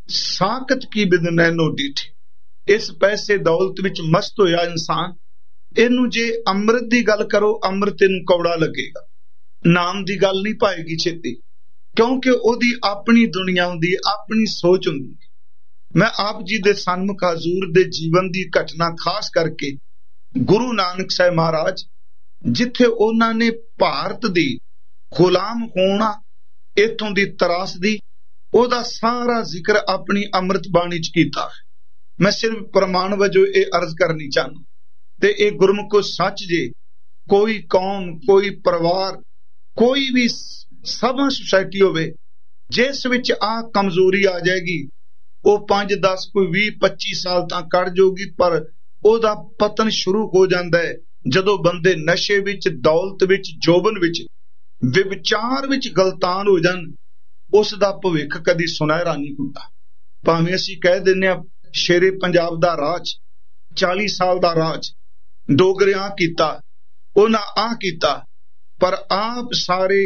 ਸਾਖਤ ਕੀ ਬਿਨ ਨੈਣੋ ਡੀਠੇ। ਇਸ ਪੈਸੇ ਦੌਲਤ ਵਿੱਚ ਮਸਤ ਹੋਇਆ ਇਨਸਾਨ, ਇਹਨੂੰ ਜੇ ਅੰਮ੍ਰਿਤ ਦੀ ਗੱਲ ਕਰੋ, ਅੰਮ੍ਰਿਤ ਇਹਨੂੰ ਕੌੜਾ ਲੱਗੇਗਾ, ਨਾਮ ਦੀ ਗੱਲ ਨਹੀਂ ਪਾਏਗੀ ਛੇਤੀ, ਕਿਉਂਕਿ ਉਹਦੀ ਆਪਣੀ ਦੁਨੀਆ ਹੁੰਦੀ ਹੈ, ਆਪਣੀ ਸੋਚ ਹੁੰਦੀ ਹੈ। ਮੈਂ ਆਪ ਜੀ ਦੇ ਸਨਮੁਖ ਹਜ਼ੂਰ ਦੇ ਜੀਵਨ ਦੀ ਘਟਨਾ ਖਾਸ ਕਰਕੇ ਗੁਰੂ ਨਾਨਕ ਸਾਹਿਬ ਮਹਾਰਾਜ, ਜਿੱਥੇ ਉਹਨਾਂ ਨੇ ਭਾਰਤ ਦੀ ਗੁਲਾਮ ਹੋਣਾ, ਇੱਥੋਂ ਦੀ ਤਰਾਸਦੀ, ਉਹਦਾ ਸਾਰਾ ਜ਼ਿਕਰ ਆਪਣੀ ਅੰਮ੍ਰਿਤ ਬਾਣੀ ਚ ਕੀਤਾ। ਮੈਂ ਸਿਰਫ ਪ੍ਰਮਾਣ ਵਜੋਂ ਇਹ ਅਰਜ਼ ਕਰਨੀ ਚਾਹੁੰਦਾ, ਤੇ ਇਹ ਗੁਰਮੁਖੋ ਸੱਚ ਜੇ ਕੋਈ ਕੌਮ, ਕੋਈ ਪਰਿਵਾਰ, ਕੋਈ ਵੀ ਸਭਾ ਸੁਸਾਇਟੀ ਹੋਵੇ ਜਿਸ ਵਿੱਚ ਆ ਕਮਜ਼ੋਰੀ ਆ ਜਾਏਗੀ, ਉਹ ਪੰਜ ਦਸ ਕੋਈ ਵੀਹ ਪੱਚੀ ਸਾਲ ਤਾਂ ਕੱਢ ਜਾਊਗੀ, ਪਰ ਉਹਦਾ ਪਤਨ ਸ਼ੁਰੂ ਹੋ ਜਾਂਦਾ ਹੈ ਜਦੋਂ ਬੰਦੇ ਨਸ਼ੇ ਵਿੱਚ, ਦੌਲਤ ਵਿੱਚ, ਜੋਬਨ ਵਿੱਚ, ਵਿਵਚਾਰ ਵਿੱਚ ਗਲਤਾਨ ਹੋ ਜਾਣ। ਉਸ ਦਾ ਭਵਿੱਖ ਕਦੀ ਸੁਨਹਿਰਾ ਨਹੀਂ ਹੁੰਦਾ। ਭਾਵੇਂ ਅਸੀਂ ਕਹਿ ਦਿੰਦੇ ਹਾਂ ਸ਼ੇਰੇ ਪੰਜਾਬ ਦਾ ਰਾਜ, ਚਾਲੀ ਸਾਲ ਦਾ ਰਾਜ, ਡੋਗਰਿਆਂ ਕੀਤਾ, ਉਹਨਾਂ ਆਹ ਕੀਤਾ, ਪਰ ਆਪ ਸਾਰੇ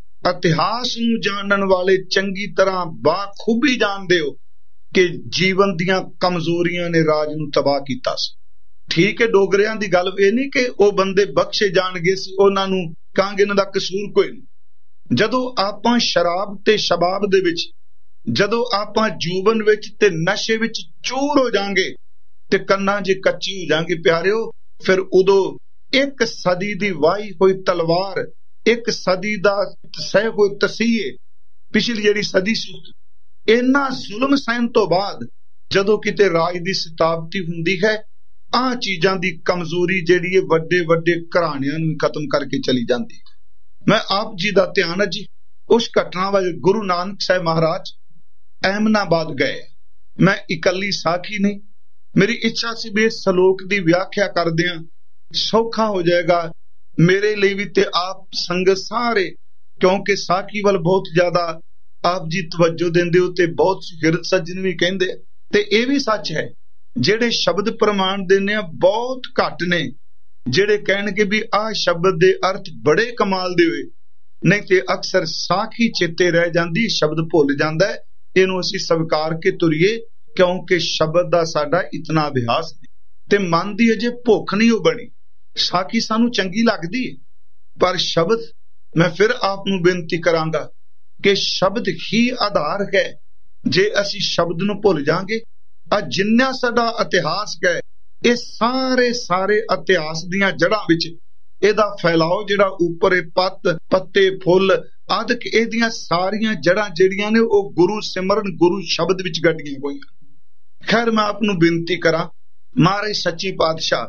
ਇਤਿਹਾਸ ਨੂੰ ਜਾਣਨ ਵਾਲੇ ਚੰਗੀ ਤਰ੍ਹਾਂ ਬਾਖੂਬੀ ਜਾਣਦੇ ਹੋ ਕਿ ਜੀਵਨ ਦੀਆਂ ਕਮਜ਼ੋਰੀਆਂ ਨੇ ਰਾਜ ਨੂੰ ਤਬਾਹ ਕੀਤਾ ਸੀ। ਠੀਕ ਹੈ, ਡੋਗਰਿਆਂ ਦੀ ਗੱਲ ਇਹ ਨਹੀਂ ਕਿ ਉਹ ਬੰਦੇ ਬਖਸ਼ੇ ਜਾਣਗੇ ਸੀ, ਉਹਨਾਂ ਨੂੰ ਕਹਾਂਗੇ ਇਹਨਾਂ ਦਾ ਕਸੂਰ ਕੋਈ ਨਹੀਂ। ਜਦੋਂ ਆਪਾਂ ਸ਼ਰਾਬ ਤੇ ਸ਼ਬਾਬ ਦੇ ਵਿੱਚ, ਜਦੋਂ ਆਪਾਂ ਜੂਬਨ ਵਿੱਚ ਤੇ ਨਸ਼ੇ ਵਿੱਚ ਚੂਰ ਹੋ ਜਾਾਂਗੇ ਤੇ ਕੰਨਾਂ ਜੇ ਕੱਚੀ ਹੋ ਜਾਾਂਗੇ ਪਿਆਰਿਓ, ਫਿਰ ਉਦੋਂ ਇੱਕ ਸਦੀ ਦੀ ਵਾਹੀ ਹੋਈ ਤਲਵਾਰ, ਇੱਕ ਸਦੀ ਦਾ ਸਹਿ ਹੋਏ ਤਸੀਹੇ, ਪਿਛਲੀ ਜਿਹੜੀ ਸਦੀ ਸੀ, ਇੰਨਾ ਜ਼ੁਲਮ ਸਹਿਣ ਤੋਂ ਬਾਅਦ ਜਦੋਂ ਕਿਤੇ ਰਾਜ ਦੀ ਸਤਾਬਤੀ ਹੁੰਦੀ ਹੈ, ਆਹ ਚੀਜ਼ਾਂ ਦੀ ਕਮਜ਼ੋਰੀ ਜਿਹੜੀ ਹੈ ਵੱਡੇ ਵੱਡੇ ਘਰਾਣਿਆਂ ਨੂੰ ਖਤਮ ਕਰਕੇ ਚਲੀ ਜਾਂਦੀ। ਮੈਂ ਆਪ ਜੀ ਦਾ ਧਿਆਨ ਜੀ ਉਸ ਘਟਨਾ ਵੱਲ। ਗੁਰੂ ਨਾਨਕ ਸਾਹਿਬ ਮਹਾਰਾਜ ਅਹਿਮਦਾਬਾਦ ਗਏ। ਮੈਂ ਇਕੱਲੀ ਸਾਖੀ ਨਹੀਂ, ਮੇਰੀ ਇੱਛਾ ਸੀ ਵੀ ਇਸ ਸ਼ਲੋਕ ਦੀ ਵਿਆਖਿਆ ਕਰਦਿਆਂ ਸੌਖਾ ਹੋ ਜਾਏਗਾ ਮੇਰੇ ਲਈ ਵੀ ਤੇ ਆਪ ਸੰਗਤ ਸਾਰੇ, ਕਿਉਂਕਿ ਸਾਖੀ ਵੱਲ ਬਹੁਤ ਜ਼ਿਆਦਾ ਆਪ ਜੀ ਤਵੱਜੋ ਦਿੰਦੇ ਹੋ ਤੇ ਬਹੁਤ ਹਿਰਦ ਸੱਜਣ ਵੀ ਕਹਿੰਦੇ, ਤੇ ਇਹ ਵੀ ਸੱਚ ਹੈ ਜਿਹੜੇ ਸ਼ਬਦ ਪ੍ਰਮਾਣ ਦਿੰਦੇ ਆ ਬਹੁਤ ਘੱਟ ਨੇ ਜਿਹੜੇ ਕਹਿਣਗੇ ਵੀ ਆਹ ਸ਼ਬਦ ਦੇ ਅਰਥ ਬੜੇ ਕਮਾਲ ਦੇ ਹੋਏ, ਨਹੀਂ ਤੇ ਅਕਸਰ ਸਾਖੀ ਚੇਤੇ ਰਹਿ ਜਾਂਦੀ, ਸ਼ਬਦ ਭੁੱਲ ਜਾਂਦਾ। ਇਹਨੂੰ ਅਸੀਂ ਸਵੀਕਾਰ ਕੇ ਤੁਰੀਏ, ਕਿਉਂਕਿ ਸ਼ਬਦ ਦਾ ਸਾਡਾ ਇਤਨਾ ਅਭਿਆਸ ਤੇ ਮਨ ਦੀ ਅਜੇ ਭੁੱਖ ਨਹੀਂ ਉਹ ਬਣੀ। ਸਾਖੀ ਸਾਨੂੰ ਚੰਗੀ ਲੱਗਦੀ ਹੈ, ਪਰ ਸ਼ਬਦ, ਮੈਂ ਫਿਰ ਆਪ ਨੂੰ ਬੇਨਤੀ ਕਰਾਂਗਾ ਕਿ ਸ਼ਬਦ ਹੀ ਆਧਾਰ ਹੈ। ਜੇ ਅਸੀਂ ਸ਼ਬਦ ਨੂੰ ਭੁੱਲ ਜਾਾਂਗੇ, ਆ ਜਿੰਨਾ ਸਾਡਾ ਇਤਿਹਾਸ ਹੈ, ਇਹ ਸਾਰੇ ਸਾਰੇ ਇਤਿਹਾਸ ਦੀਆਂ ਜੜ੍ਹਾਂ ਵਿੱਚ ਇਹਦਾ ਫੈਲਾਓ ਜਿਹੜਾ ਉੱਪਰ ਇਹ ਪੱਤ, ਪੱਤੇ, ਫੁੱਲ ਆਦਿਕ, ਇਹਦੀਆਂ ਸਾਰੀਆਂ ਜੜ੍ਹਾਂ ਜਿਹੜੀਆਂ ਨੇ ਉਹ ਗੁਰੂ ਸਿਮਰਨ, ਗੁਰੂ ਸ਼ਬਦ ਵਿੱਚ ਗੱਡੀਆਂ ਹੋਈਆਂ। ਖੈਰ, ਮੈਂ ਆਪ ਨੂੰ ਬੇਨਤੀ ਕਰਾਂ, ਮਹਾਰਾਜ ਸੱਚੀ ਪਾਤਸ਼ਾਹ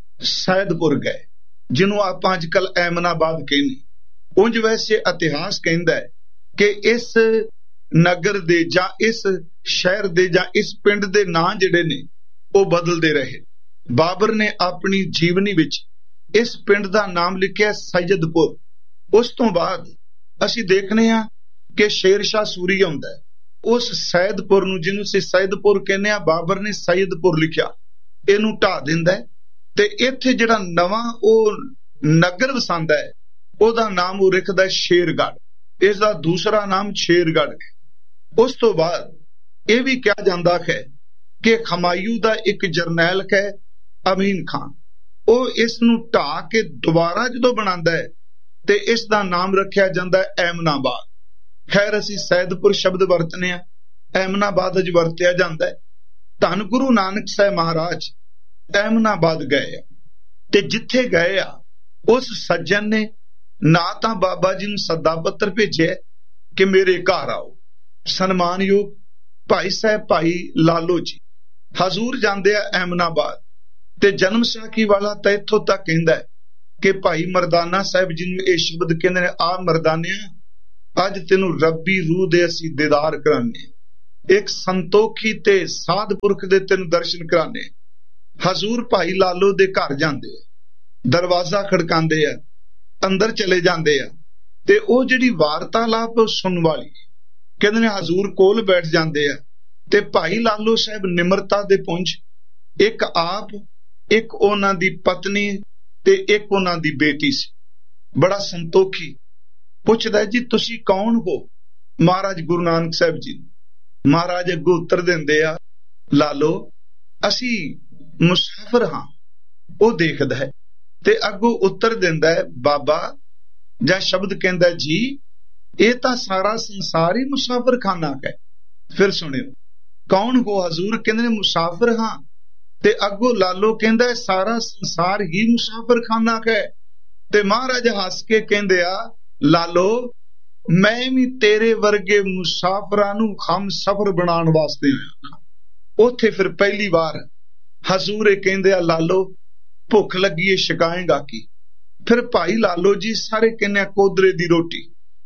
ਸੈਦਪੁਰ ਗਏ, ਜਿਹਨੂੰ ਆਪਾਂ ਅੱਜ ਕੱਲ ਐਮਨਾਬਾਦ ਕਹਿੰਦੇ। ਉਂਝ ਵੈਸੇ ਇਤਿਹਾਸ ਕਹਿੰਦਾ ਹੈ ਕਿ ਇਸ ਨਗਰ ਦੇ ਜਾਂ ਇਸ ਸ਼ਹਿਰ ਦੇ ਜਾਂ ਇਸ ਪਿੰਡ ਦੇ ਨਾਂ ਜਿਹੜੇ ਨੇ ਉਹ ਬਦਲਦੇ ਰਹੇ। ਬਾਬਰ ਨੇ ਆਪਣੀ ਜੀਵਨੀ ਵਿੱਚ ਇਸ ਪਿੰਡ ਦਾ ਨਾਮ ਲਿਖਿਆ ਸੈਯਦਪੁਰ। ਉਸ ਤੋਂ ਬਾਅਦ ਅਸੀਂ ਦੇਖਨੇ ਆ ਕਿ ਸ਼ੇਰ ਸ਼ਾਹ ਸੂਰੀ ਆਉਂਦਾ ਹੈ, ਉਸ ਸੈਦਪੁਰ ਨੂੰ, ਜਿਹਨੂੰ ਅਸੀਂ ਸੈਦਪੁਰ ਕਹਿੰਦੇ ਆ, ਬਾਬਰ ਨੇ ਸੈਯਦਪੁਰ ਲਿਖਿਆ, ਇਹਨੂੰ ਢਾ ਦਿੰਦਾ ਤੇ ਇੱਥੇ ਜਿਹੜਾ ਨਵਾਂ ਉਹ ਨਗਰ ਵਸਾਂਦਾ ਹੈ ਉਹਦਾ ਨਾਮ ਉਹ ਰੱਖਦਾ ਸ਼ੇਰਗੜ੍ਹ। ਇਸ ਦਾ ਦੂਸਰਾ ਨਾਮ ਸ਼ੇਰਗੜ੍ਹ ਹੈ। ਉਸ ਤੋਂ ਬਾਅਦ ਇਹ ਵੀ ਕਿਹਾ ਜਾਂਦਾ ਹੈ ਕਿ ਹਮਾਯੂ ਦਾ ਇੱਕ ਜਰਨੈਲ ਹੈ ਅਮੀਨ ਖਾਨ, ਉਹ ਇਸ ਨੂੰ ਢਾ ਕੇ ਦੁਬਾਰਾ ਜਦੋਂ ਬਣਾਉਂਦਾ ਹੈ ਤੇ ਇਸ ਦਾ ਨਾਮ ਰੱਖਿਆ ਜਾਂਦਾ ਹੈ ਐਮਨਾਬਾਦ। ਖੈਰ, ਅਸੀਂ ਸੈਦਪੁਰ ਸ਼ਬਦ ਵਰਤਨੇ ਆ, ਐਮਨਾਬਾਦ ਅਜ ਵਰਤਿਆ ਜਾਂਦਾ ਹੈ। ਧੰਨ ਗੁਰੂ ਨਾਨਕ ਸਾਹਿਬ ਮਹਾਰਾਜ ਐਮਨਾਬਾਦ ਗਏ ਤੇ ਜਿੱਥੇ ਗਏ ਆ ਉਸ ਸੱਜਣ ਨੇ ਨਾ ਤਾਂ ਬਾਬਾ ਜੀ ਨੂੰ ਸੱਦਾ ਪੱਤਰ ਭੇਜਿਆ ਕਿ ਮੇਰੇ ਘਰ ਆਓ। ਸਨਮਾਨਯੋਗ ਭਾਈ ਸਾਹਿਬ ਭਾਈ ਲਾਲੋ ਜੀ ਹਜ਼ੂਰ ਜਾਂਦੇ ਆ ਐਮਨਾਬਾਦ, ਤੇ ਜਨਮ ਸਾਖੀ ਵਾਲਾ ਤਾਂ ਇੱਥੋਂ ਤੱਕ ਕਹਿੰਦਾ ਕਿ ਭਾਈ ਮਰਦਾਨਾ ਸਾਹਿਬ ਜੀ ਨੂੰ ਇਹ ਸ਼ਬਦ ਕਹਿੰਦੇ ਨੇ, ਆ ਮਰਦਾਨਿਆ, ਅੱਜ ਤੈਨੂੰ ਰੱਬੀ ਰੂਹ ਦੇ ਅਸੀਂ ਦੀਦਾਰ ਕਰਾਨੇ, ਇੱਕ ਸੰਤੋਖੀ ਤੇ ਸਾਧ ਪੁਰਖ ਦੇ ਤੈਨੂੰ ਦਰਸ਼ਨ ਕਰਾਨੇ। ਹਜ਼ੂਰ ਭਾਈ ਲਾਲੋ ਦੇ ਘਰ ਜਾਂਦੇ ਆ, ਦਰਵਾਜ਼ਾ ਖੜਕਾਉਂਦੇ ਆ, ਅੰਦਰ ਚਲੇ ਜਾਂਦੇ ਆ, ਤੇ ਉਹ ਜਿਹੜੀ ਵਾਰਤਾਲਾਪ ਸੁਣਨ ਵਾਲੀ, ਕਹਿੰਦੇ ਨੇ ਹਜ਼ੂਰ ਕੋਲ ਬੈਠ ਜਾਂਦੇ ਆ, ਤੇ ਭਾਈ ਲਾਲੋ ਸਾਹਿਬ ਨਿਮਰਤਾ ਦੇ ਪੁੰਜ, ਇੱਕ ਆਪ, ਇੱਕ ਉਹਨਾਂ ਦੀ ਪਤਨੀ ਤੇ ਇੱਕ ਉਹਨਾਂ ਦੀ ਬੇਟੀ ਸੀ, ਬੜਾ ਸੰਤੋਖੀ। ਪੁੱਛਦਾ ਜੀ ਤੁਸੀਂ ਕੌਣ ਹੋ? ਮਹਾਰਾਜ ਗੁਰੂ ਨਾਨਕ ਸਾਹਿਬ ਜੀ। महाराज अगों उत्तर दिंदे आ, लालो असी मुसाफिर हां। वो देखदा है ते अगों उत्तर दिंदा है, बाबा जां शब्द कहंदा जी ये तां सारा संसार ही मुसाफिर खाना है। फिर सुनियो, कौन हो हजूर? कहंदे ने मुसाफिर हां। ते अगों लालो कहंदा है सारा संसार ही मुसाफिर खाना है। ते महाराज हस के कहंदे आ, लालो मैं भी तेरे वर्गे मुसाफिरां नूं हम सफर बनाउण वास्ते आया। उत्थे फिर पहली बार हजूर कहंदे आ, लालो भुख लगी है छकाएगा की? फिर भाई लालो जी सारे कहने कोदरे दी रोटी,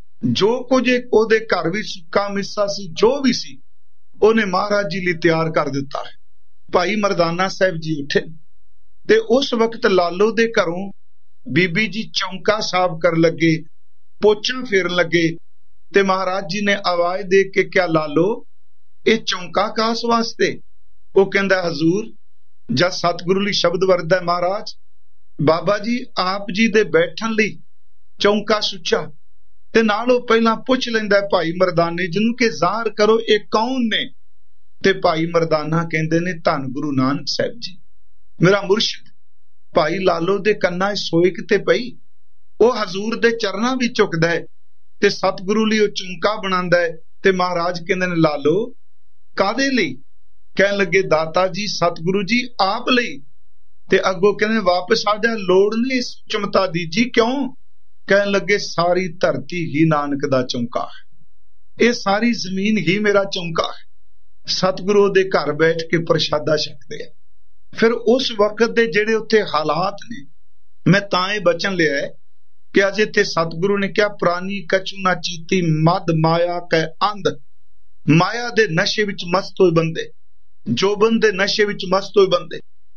जो कुछ ओदे घर विच सुक्का मिस्सा सी, जो भी सी ओने महाराज जी लई तैयार कर दिता है। भाई मरदाना साहब जी उठे ते उस वक्त लालो दे घरों बीबी जी चौंका साफ कर लगे, पोचा फेरन लगे। ते महाराज जी ने आवाज दे के क्या लालो ये चौंका कास वास्ते? वो कहंदा हजूर जद सतगुरु लई शब्द वरदा है महाराज, बाबा जी आप जी दे बैठन लई चौंका सुच्चा। ते नाल ओह पहला पुछ लैंदा भाई मरदाने जिन्हों के ज़ाहिर करो ये कौन ने? ते भाई मरदाना कहंदे ने धन गुरु नानक साहब जी, मेरा मुर्शिद। भाई लालो दे कन्ना सोइक ते पई, वो हजूर दे चरना भी झुकदा है ते सतगुरु लई ओह चौंका बनांदा है। ते महाराज कहंदे ने लालो कादे लई? कहन लगे दाता जी सतगुरु जी आप लई। ते अगों कहंदे वापस आ जा, लोड़ नहीं इस चमता दी जी। क्यों? कहन लगे सारी धरती ही नानक दा चौंका है, ये सारी जमीन ही मेरा चौंका है। सतगुरु दे घर बैठ के प्रशादा छकदे आ। फिर उस वक्त दे जेड़े उत्थे हालात ने, मैं तां ये बचन लिया है कि अज इत्थे सतगुरु ने क्या प्राणी कछु ना चीती मद माया कै अंध। माया दे नशे विच मस्त होए बंदे, जोबन दे नशे विच मस्त होए बंदे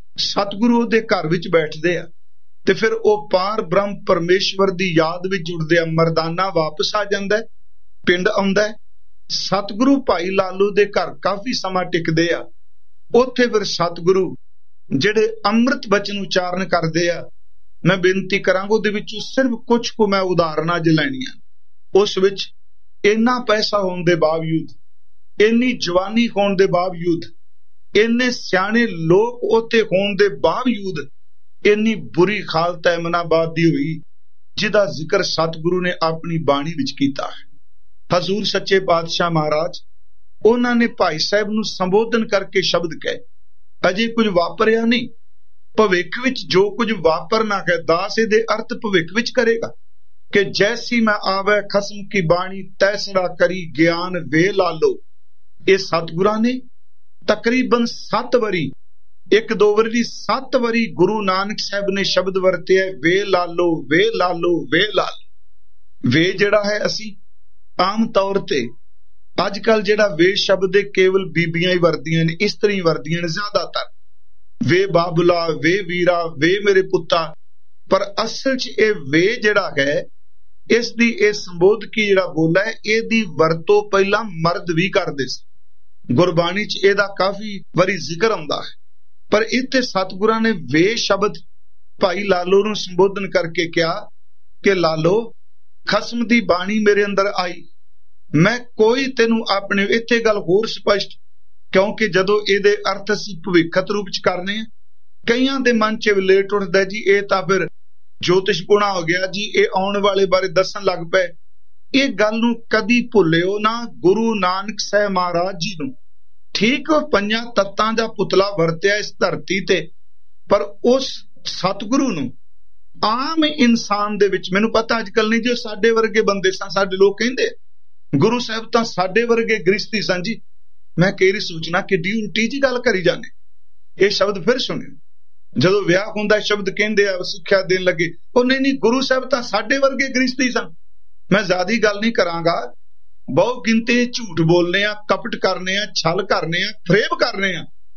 सतगुरु दे घर विच बैठदे आ ते फिर ओ पार ब्रह्म परमेश्वर दी याद विच जुड़दे आ। मरदाना वापस आ जांदा है, पिंड आउंदा है। सतगुरु भाई लालू दे घर काफी समा टिकदे आ। उत्थे फिर सतगुरु जेड़े अमृत बचन उचारण करदे आ, मैं बेनती करांगा उहदे विचों सिर्फ कुछ को मैं उदाहरणां ज लैणीआं। उस विच इन्ना पैसा होण दे बावजूद, इन्नी जवानी होण दे बावजूद, इन्ने सियाणे लोग उत्थे होण दे बावजूद इन्नी बुरी हालत एमनाबाद दी हुई जिहदा जिक्र सतगुरु ने अपनी बाणी विच कीता है। हजूर सच्चे पातशाह महाराज उन्हां ने भाई साहब नूं संबोधन करके शब्द कहे, अजे कुछ वापरिया नहीं, भविख विच जो कुछ वापरना है दास इहदे अर्थ भविख विच करेगा कि जैसी मैं आवे खसम की बाणी तैसड़ा करी ज्ञान वे लालो। ये सतगुरां ने तकरीबन सत्त वरी, एक दो वरी सत्त वरी गुरु नानक साहब ने शब्द वरते है वे लालो वे लालो वे लालो। वे जड़ा है असी आम तौर ते अजकल जेड़ा वे शब्द केवल बीबियां ही वरदियां ने, इस्त्री वरदियां ने ज्यादातर। वे बाबुला, वे वीरा, वे मेरे पुत्ता। पर असल च ये वे जड़ा है इस दी ए संबोधकी जड़ा बोला है एदी वरतो पहला मर्द भी करदे सी। गुरबाणी च एदा काफी वरी जिक्र आउंदा है, पर इत्थे सतगुरां ने वे शब्द भाई लालो नूं संबोधन करके कहा कि लालो खसम दी बाणी मेरे अंदर आई, मैं कोई तेनू अपने। इत्थे गल होर स्पष्ट, क्योंकि जदों इहदे अर्थ असीं भविखत रूप च करने आ, कईयां दे मन च लेट उठदा जी ये तां फिर ज्योतिषपुणा हो गया जी, ये आउण वाले बारे दसन लग पे। ये गल नूं कदी भुल्लिओ ना। गुरु नानक साहब महाराज जी नूं ठीक पंजां तत्तां दा पुतला वरतिया इस धरती ते, पर उस सतगुरु नूं आम इंसान दे विच, मैनूं पता अजकल नहीं जो साडे वर्गे बंदे सन, साडे लोग कहंदे गुरु साहब तां साडे वर्गे गृहस्थी सन जी। मैं कई सोचना कि डी उल्टी जी गल करी जाने। ये शब्द फिर सुनियो, जदों विआह हुंदा शब्द कहंदे आ सिक्ख्या देण लगे, ओ नहीं नहीं गुरु साहब तां साडे वर्गे गृहस्थी सन। मैं ज्यादा गल नहीं करांगा, बहु गिनती झूठ बोलने आ, कपट करने आ, छल करने आ, फरेब करने आ,